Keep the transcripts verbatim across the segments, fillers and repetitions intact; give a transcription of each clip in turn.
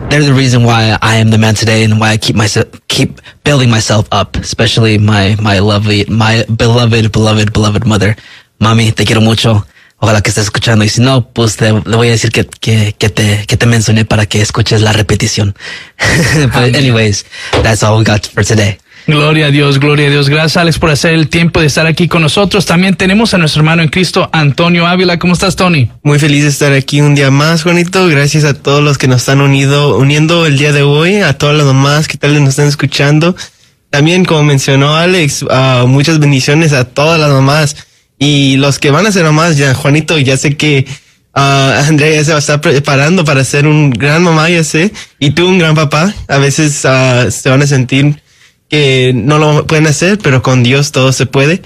they're the reason why I am the man today and why I keep myself, keep building myself up, especially my, my lovely, my beloved, beloved, beloved mother. Mami, te quiero mucho. Ojalá que estés escuchando. Y si no, pues te, le voy a decir que, que, que te, que te mencioné para que escuches la repetición. But anyways, that's all we got for today. Gloria a Dios, gloria a Dios. Gracias, Alex, por hacer el tiempo de estar aquí con nosotros. También tenemos a nuestro hermano en Cristo, Antonio Ávila. ¿Cómo estás, Tony? Muy feliz de estar aquí un día más, Juanito. Gracias a todos los que nos están unido, uniendo el día de hoy, a todas las mamás que tal vez nos están escuchando. También, como mencionó Alex, uh, muchas bendiciones a todas las mamás. Y los que van a ser mamás, ya, Juanito, ya sé que uh, Andrea ya se va a estar preparando para ser un gran mamá, ya sé. Y tú un gran papá. A veces uh, se van a sentir que no lo pueden hacer, pero con Dios todo se puede.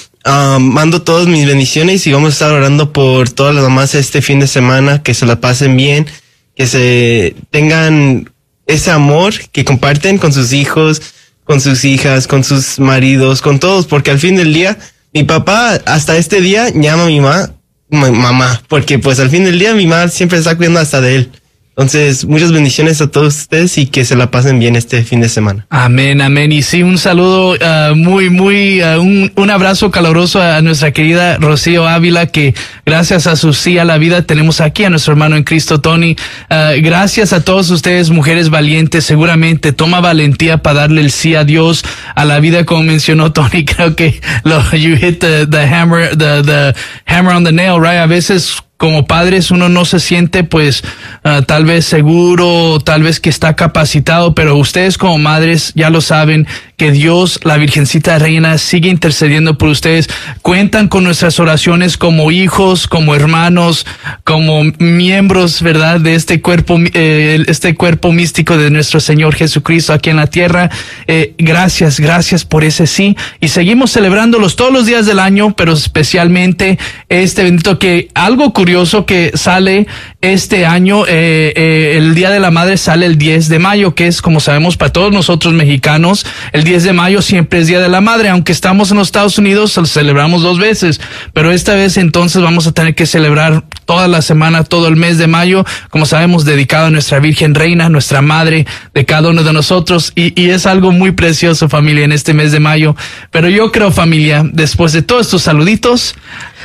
Um, mando todas mis bendiciones y vamos a estar orando por todas las mamás este fin de semana, que se la pasen bien, que se tengan ese amor que comparten con sus hijos, con sus hijas, con sus maridos, con todos, porque al fin del día, mi papá hasta este día llama a mi mamá, mamá, porque pues al fin del día mi mamá siempre está cuidando hasta de él. Entonces, muchas bendiciones a todos ustedes y que se la pasen bien este fin de semana. Amén, amén. Y sí, un saludo uh, muy, muy, uh, un, un abrazo caluroso a nuestra querida Rocío Ávila, que gracias a su sí a la vida tenemos aquí a nuestro hermano en Cristo, Tony. Uh, gracias a todos ustedes, mujeres valientes. Seguramente toma valentía para darle el sí a Dios, a la vida, como mencionó Tony. Creo que lo, you hit the, the hammer, the, the hammer on the nail, right? A veces, como padres, uno no se siente pues uh, tal vez seguro, tal vez que está capacitado, pero ustedes como madres ya lo saben, que Dios, la Virgencita Reina, sigue intercediendo por ustedes. Cuentan con nuestras oraciones como hijos, como hermanos, como miembros, ¿verdad?, de este cuerpo, eh, este cuerpo místico de nuestro Señor Jesucristo aquí en la tierra. Eh, gracias, gracias por ese sí. Y seguimos celebrándolos todos los días del año, pero especialmente este bendito, que algo curioso que sale este año, eh, eh, el Día de la Madre sale el diez de mayo, que es, como sabemos, para todos nosotros mexicanos, el diez de mayo siempre es Día de la Madre. Aunque estamos en los Estados Unidos, lo celebramos dos veces, pero esta vez entonces vamos a tener que celebrar toda la semana, todo el mes de mayo, como sabemos, dedicado a nuestra Virgen Reina, nuestra Madre de cada uno de nosotros, y, y es algo muy precioso, familia, en este mes de mayo. Pero yo creo, familia, después de todos estos saluditos,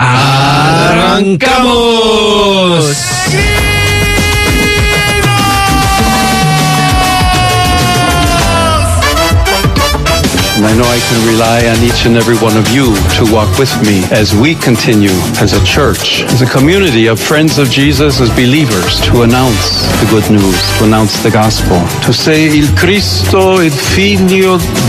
¡arrancamos! And I know I can rely on each and every one of you to walk with me as we continue as a church, as a community of friends of Jesus, as believers, to announce the good news, to announce the gospel, to say, Il Cristo, il Figlio